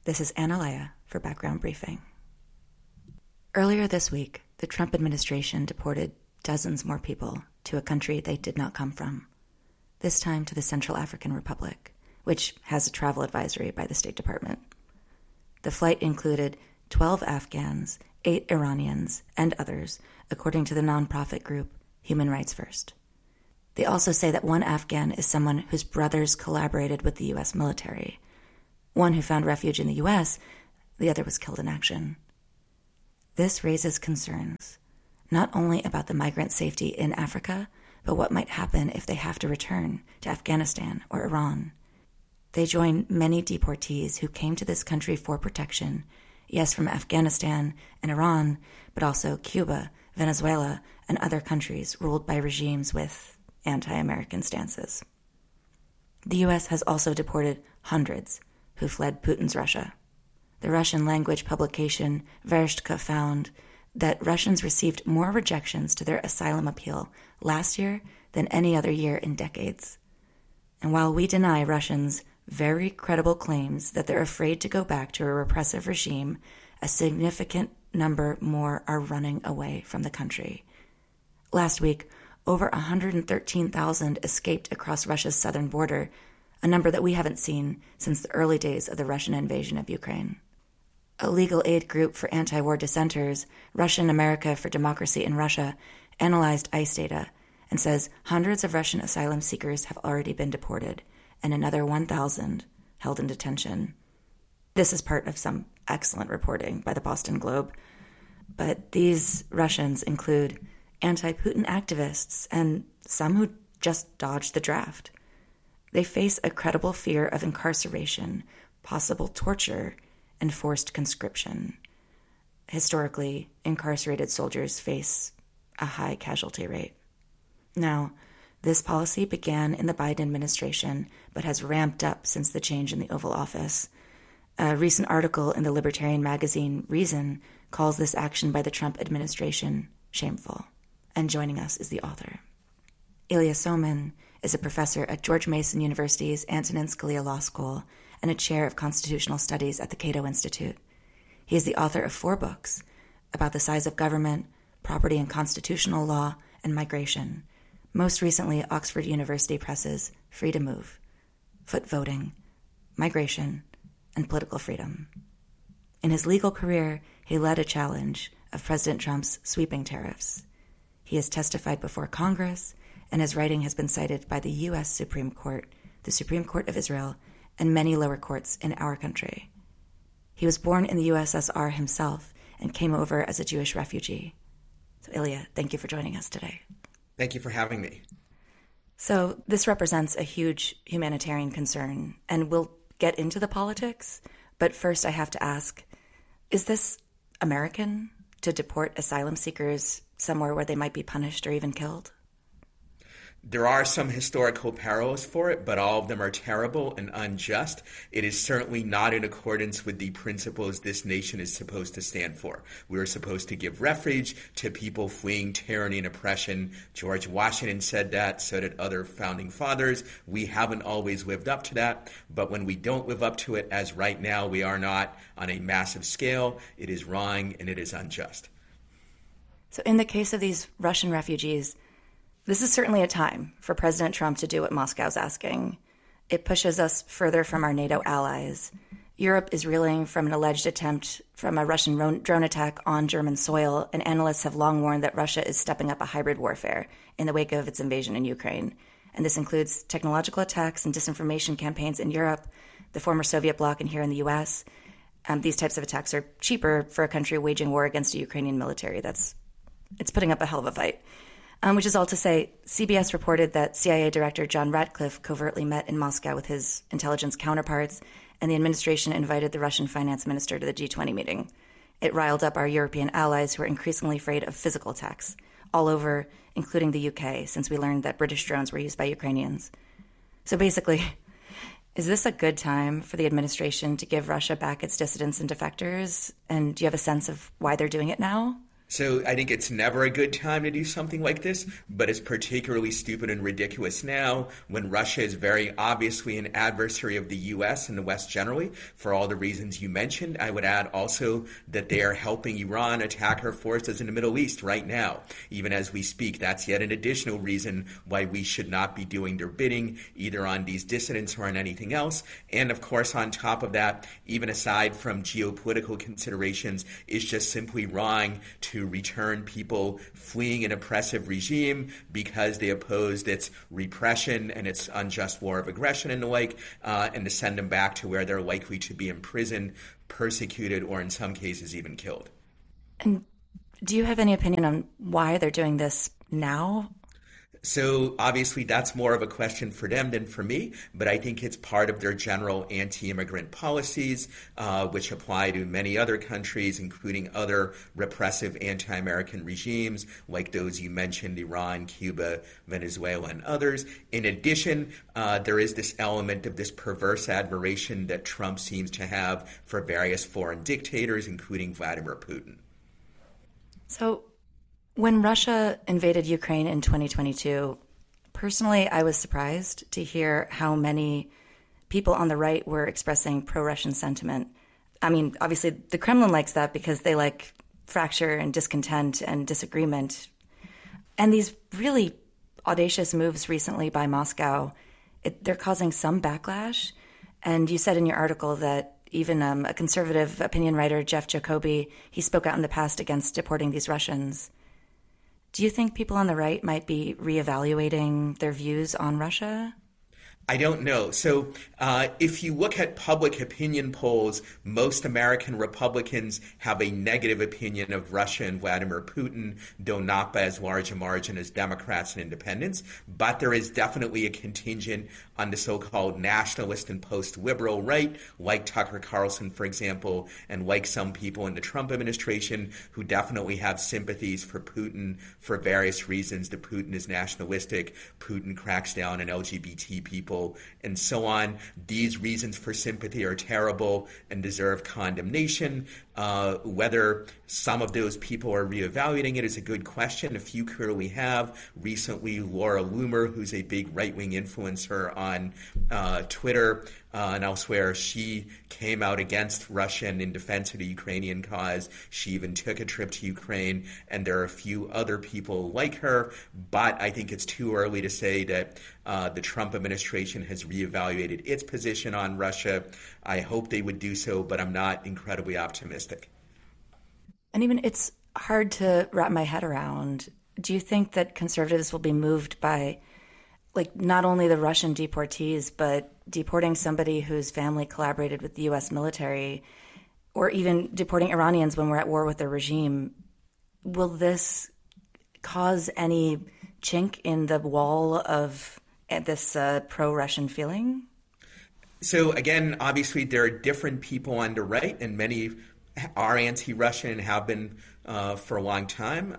This is Anna Leah for Background Briefing. Earlier this week, the Trump administration deported dozens more people to a country they did not come from, this time to the Central African Republic, which has a travel advisory by the State Department. The flight included 12 Afghans, 8 Iranians, and others, according to the nonprofit group Human Rights First. They also say that one Afghan is someone whose brothers collaborated with the U.S. military. One who found refuge in the U.S., the other was killed in action. This raises concerns, not only about the migrant safety in Africa, but what might happen if they have to return to Afghanistan or Iran. They join many deportees who came to this country for protection, yes, from Afghanistan and Iran, but also Cuba, Venezuela, and other countries ruled by regimes with anti-American stances. The U.S. has also deported hundreds who fled Putin's Russia. The Russian-language publication Vereshchka found that Russians received more rejections to their asylum appeal last year than any other year in decades. And while we deny Russians very credible claims that they're afraid to go back to a repressive regime, a significant number more are running away from the country. Last week, over 113,000 escaped across Russia's southern border, a number that we haven't seen since the early days of the Russian invasion of Ukraine. A legal aid group for anti-war dissenters, Russian America for Democracy in Russia, analyzed ICE data and says hundreds of Russian asylum seekers have already been deported and another 1,000 held in detention. This is part of some excellent reporting by the Boston Globe. But these Russians include anti-Putin activists and some who just dodged the draft. They face a credible fear of incarceration, possible torture, and forced conscription. Historically, incarcerated soldiers face a high casualty rate. Now, this policy began in the Biden administration, but has ramped up since the change in the Oval Office. A recent article in the libertarian magazine Reason calls this action by the Trump administration shameful. And joining us is the author. Ilya Somin is a professor at George Mason University's Antonin Scalia Law School and a chair of constitutional studies at the Cato Institute. He is the author of 4 books about the size of government, property and constitutional law, and migration. Most recently, Oxford University Press's Free to Move, Foot Voting, Migration, and Political Freedom. In his legal career, he led a challenge of President Trump's sweeping tariffs. He has testified before Congress, and his writing has been cited by the U.S. Supreme Court, the Supreme Court of Israel, and many lower courts in our country. He was born in the USSR himself and came over as a Jewish refugee. So, Ilya, thank you for joining us today. Thank you for having me. So this represents a huge humanitarian concern, and we'll get into the politics. But first I have to ask, is this American to deport asylum seekers somewhere where they might be punished or even killed? There are some historical parallels for it, but all of them are terrible and unjust. It is certainly not in accordance with the principles this nation is supposed to stand for. We are supposed to give refuge to people fleeing tyranny and oppression. George Washington said that, so did other founding fathers. We haven't always lived up to that, but when we don't live up to it, as right now we are not on a massive scale, it is wrong and it is unjust. So in the case of these Russian refugees, this is certainly a time for President Trump to do what Moscow's asking. It pushes us further from our NATO allies. Europe is reeling from an alleged attempt from a Russian drone attack on German soil, and analysts have long warned that Russia is stepping up a hybrid warfare in the wake of its invasion in Ukraine. And this includes technological attacks and disinformation campaigns in Europe, the former Soviet bloc, and here in the U.S. These types of attacks are cheaper for a country waging war against a Ukrainian military. It's putting up a hell of a fight. Which is all to say, CBS reported that CIA Director John Ratcliffe covertly met in Moscow with his intelligence counterparts, and the administration invited the Russian finance minister to the G20 meeting. It riled up our European allies who are increasingly afraid of physical attacks, all over, including the UK, since we learned that British drones were used by Ukrainians. So basically, is this a good time for the administration to give Russia back its dissidents and defectors? And do you have a sense of why they're doing it now? So I think it's never a good time to do something like this, but it's particularly stupid and ridiculous now when Russia is very obviously an adversary of the U.S. and the West generally, for all the reasons you mentioned. I would add also that they are helping Iran attack our forces in the Middle East right now, even as we speak. That's yet an additional reason why we should not be doing their bidding, either on these dissidents or on anything else. And of course, on top of that, even aside from geopolitical considerations, it's just simply wrong to return people fleeing an oppressive regime because they opposed its repression and its unjust war of aggression and the like, and to send them back to where they're likely to be imprisoned, persecuted, or in some cases even killed. And do you have any opinion on why they're doing this now? So obviously that's more of a question for them than for me, but I think it's part of their general anti-immigrant policies, which apply to many other countries, including other repressive anti-American regimes like those you mentioned, Iran, Cuba, Venezuela, and others. In addition, there is this element of this perverse admiration that Trump seems to have for various foreign dictators, including Vladimir Putin. So when Russia invaded Ukraine in 2022, personally, I was surprised to hear how many people on the right were expressing pro-Russian sentiment. I mean, obviously, the Kremlin likes that because they like fracture and discontent and disagreement. And these really audacious moves recently by Moscow, they're causing some backlash. And you said in your article that even a conservative opinion writer, Jeff Jacoby, he spoke out in the past against deporting these Russians. Do you think people on the right might be reevaluating their views on Russia? I don't know. So if you look at public opinion polls, most American Republicans have a negative opinion of Russia and Vladimir Putin, though not by as large a margin as Democrats and independents. But there is definitely a contingent on the so-called nationalist and post-liberal right, like Tucker Carlson, for example, and like some people in the Trump administration who definitely have sympathies for Putin for various reasons. That Putin is nationalistic, Putin cracks down on LGBT people, and so on. These reasons for sympathy are terrible and deserve condemnation. Whether some of those people are reevaluating it is a good question. A few clearly have. Recently, Laura Loomer, who's a big right-wing influencer on Twitter and elsewhere, she came out against Russia and in defense of the Ukrainian cause. She even took a trip to Ukraine, and there are a few other people like her. But I think it's too early to say that the Trump administration has reevaluated its position on Russia. I hope they would do so, but I'm not incredibly optimistic. And even it's hard to wrap my head around. Do you think that conservatives will be moved by, like, not only the Russian deportees, but deporting somebody whose family collaborated with the U.S. military, or even deporting Iranians when we're at war with their regime? Will this cause any chink in the wall of this pro-Russian feeling? So again, obviously there are different people on the right, and many are anti-Russian and have been for a long time.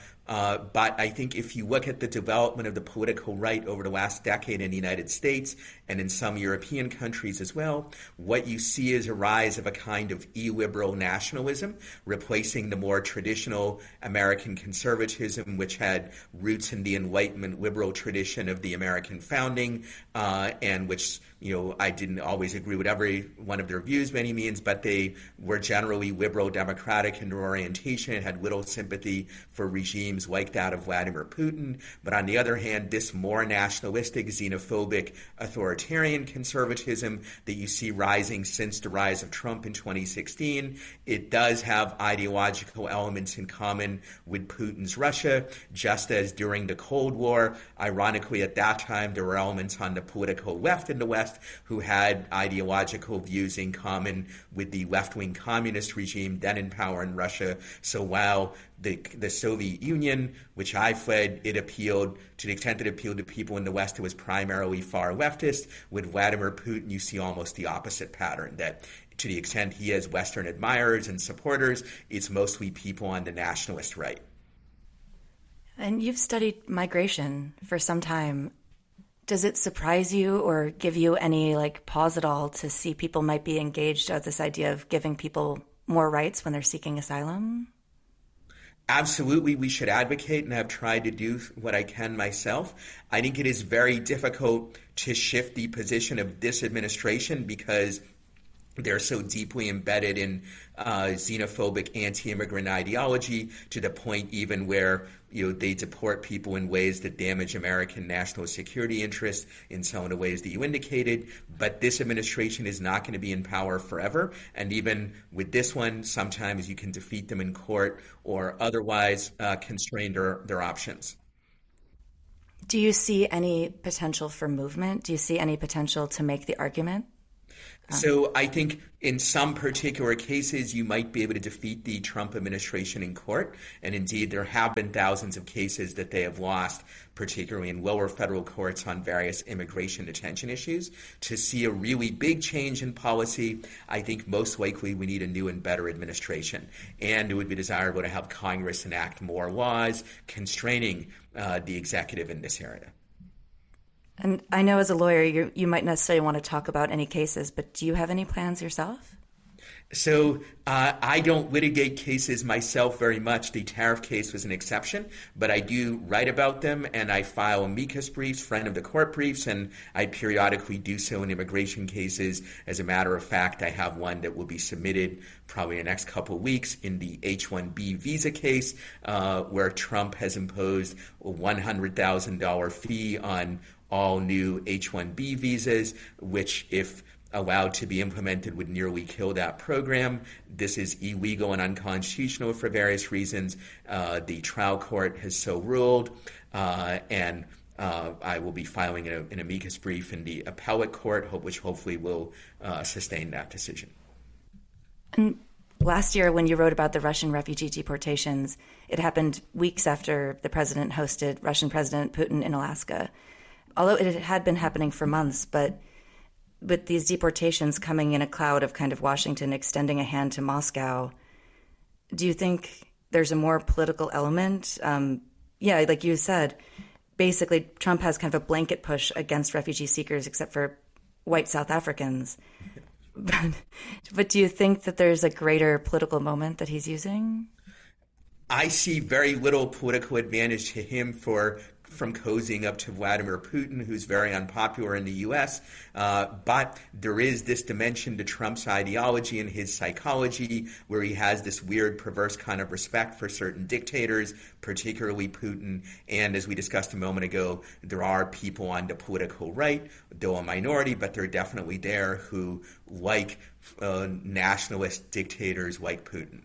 But I think if you look at the development of the political right over the last decade in the United States and in some European countries as well, what you see is a rise of a kind of illiberal nationalism, replacing the more traditional American conservatism, which had roots in the Enlightenment liberal tradition of the American founding, and which, I didn't always agree with every one of their views by any means, but they were generally liberal democratic in their orientation and had little sympathy for regimes like that of Vladimir Putin. But on the other hand, this more nationalistic, xenophobic, authoritarian conservatism that you see rising since the rise of Trump in 2016, it does have ideological elements in common with Putin's Russia, just as during the Cold War, ironically at that time, there were elements on the political left in the West who had ideological views in common with the left-wing communist regime then in power in Russia. So while the Soviet Union, which I fled, it appealed to the extent that it appealed to people in the West, it was primarily far leftist. With Vladimir Putin, you see almost the opposite pattern, that to the extent he has Western admirers and supporters, it's mostly people on the nationalist right. And you've studied migration for some time. Does it surprise you or give you any pause at all to see people might be engaged with this idea of giving people more rights when they're seeking asylum? Absolutely, we should advocate, and I've tried to do what I can myself. I think it is very difficult to shift the position of this administration because they're so deeply embedded in xenophobic anti-immigrant ideology to the point even where they deport people in ways that damage American national security interests in some of the ways that you indicated. But this administration is not going to be in power forever. And even with this one, sometimes you can defeat them in court or otherwise constrain their options. Do you see any potential for movement? Do you see any potential to make the argument? So I think in some particular cases, you might be able to defeat the Trump administration in court. And indeed, there have been thousands of cases that they have lost, particularly in lower federal courts on various immigration detention issues. To see a really big change in policy, I think most likely we need a new and better administration. And it would be desirable to have Congress enact more laws constraining the executive in this area. And I know as a lawyer, you might necessarily want to talk about any cases, but do you have any plans yourself? So I don't litigate cases myself very much. The tariff case was an exception, but I do write about them, and I file amicus briefs, friend of the court briefs, and I periodically do so in immigration cases. As a matter of fact, I have one that will be submitted probably in the next couple of weeks in the H-1B visa case, where Trump has imposed a $100,000 fee on all new H-1B visas, which, if allowed to be implemented, would nearly kill that program. This is illegal and unconstitutional for various reasons. The trial court has so ruled, and I will be filing an amicus brief in the appellate court, which hopefully will sustain that decision. And last year, when you wrote about the Russian refugee deportations, it happened weeks after the president hosted Russian President Putin in Alaska. Although it had been happening for months, but with these deportations coming in a cloud of kind of Washington extending a hand to Moscow, do you think there's a more political element? Like you said, basically Trump has kind of a blanket push against refugee seekers except for white South Africans. But do you think that there's a greater political moment that he's using? I see very little political advantage to him from cozying up to Vladimir Putin, who's very unpopular in the U.S. But there is this dimension to Trump's ideology and his psychology where he has this weird, perverse kind of respect for certain dictators, particularly Putin. And as we discussed a moment ago, there are people on the political right, though a minority, but they're definitely there, who like nationalist dictators like Putin.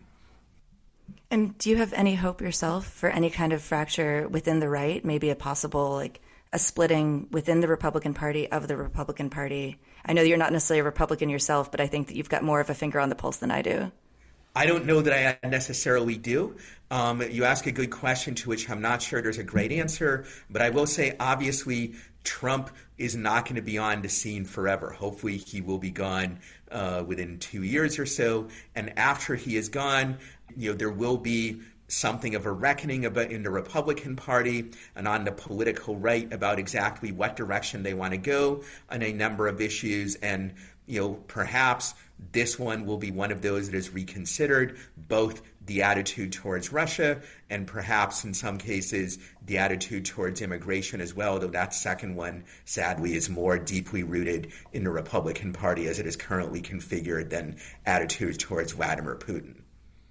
And do you have any hope yourself for any kind of fracture within the right, maybe a possible, a splitting within the Republican Party of the Republican Party? I know you're not necessarily a Republican yourself, but I think that you've got more of a finger on the pulse than I do. I don't know that I necessarily do. You ask a good question to which I'm not sure there's a great answer, but I will say, obviously, Trump is not going to be on the scene forever. Hopefully he will be gone within 2 years or so. And after he is gone, there will be something of a reckoning in the Republican Party and on the political right about exactly what direction they want to go on a number of issues. And, perhaps this one will be one of those that is reconsidered, both the attitude towards Russia and perhaps in some cases the attitude towards immigration as well, though that second one, sadly, is more deeply rooted in the Republican Party as it is currently configured than attitudes towards Vladimir Putin.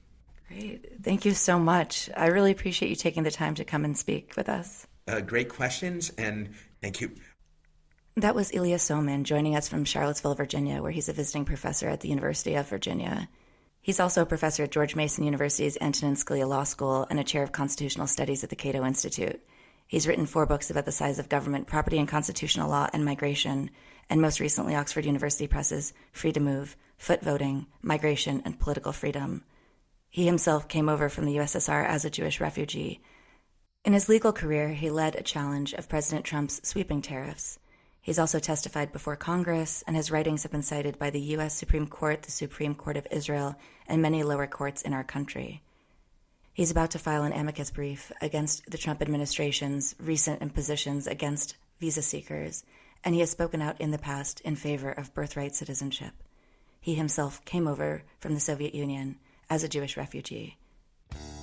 Great. Thank you so much. I really appreciate you taking the time to come and speak with us. Great questions, and thank you. That was Ilya Somin joining us from Charlottesville, Virginia, where he's a visiting professor at the University of Virginia. He's also a professor at George Mason University's Antonin Scalia Law School and a chair of constitutional studies at the Cato Institute. He's written 4 books about the size of government, property and constitutional law, and migration, and most recently Oxford University Press's Free to Move, Foot Voting, Migration, and Political Freedom. He himself came over from the USSR as a Jewish refugee. In his legal career, he led a challenge of President Trump's sweeping tariffs. He's also testified before Congress, and his writings have been cited by the U.S. Supreme Court, the Supreme Court of Israel, and many lower courts in our country. He's about to file an amicus brief against the Trump administration's recent impositions against visa seekers, and he has spoken out in the past in favor of birthright citizenship. He himself came over from the Soviet Union as a Jewish refugee.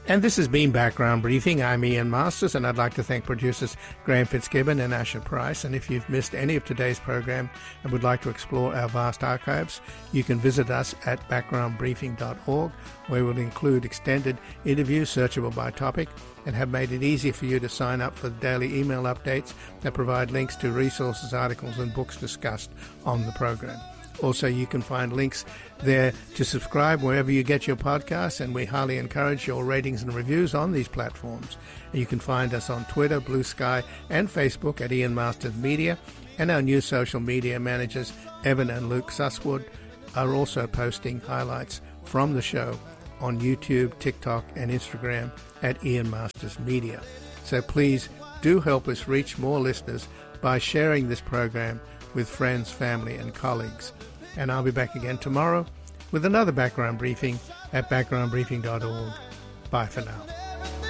And this has been Background Briefing. I'm Ian Masters, and I'd like to thank producers Graham Fitzgibbon and Asher Price. And if you've missed any of today's program and would like to explore our vast archives, you can visit us at backgroundbriefing.org, where we'll include extended interviews searchable by topic and have made it easy for you to sign up for daily email updates that provide links to resources, articles and books discussed on the program. Also, you can find links there to subscribe wherever you get your podcasts, and we highly encourage your ratings and reviews on these platforms. You can find us on Twitter, Blue Sky, and Facebook at Ian Masters Media, and our new social media managers, Evan and Luke Susswood, are also posting highlights from the show on YouTube, TikTok, and Instagram at Ian Masters Media. So please do help us reach more listeners by sharing this program with friends, family, and colleagues. And I'll be back again tomorrow with another Background Briefing at backgroundbriefing.org. Bye for now.